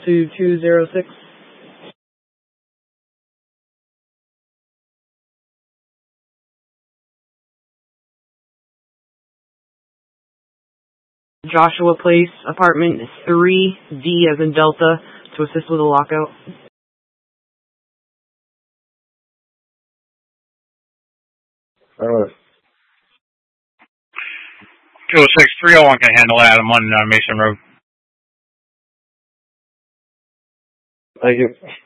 2206. Joshua Place, apartment 3D as in Delta, to assist with a lockout. Alright. 206-301 can handle that. I'm on Mason Road. Thank you.